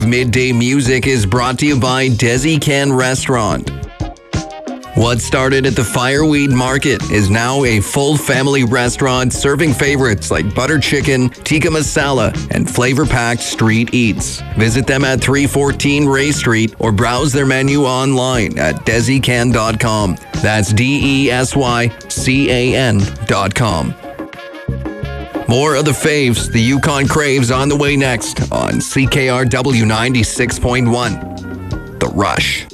Midday Music is brought to you by Desi Can Restaurant. What started at the Fireweed Market is now a full family restaurant serving favorites like butter chicken, tikka masala, and flavor-packed street eats. Visit them at 314 Ray Street or browse their menu online at desican.com. That's DESYCAN.com. More of the faves, the Yukon Craves, on the way next on CKRW 96.1. The Rush.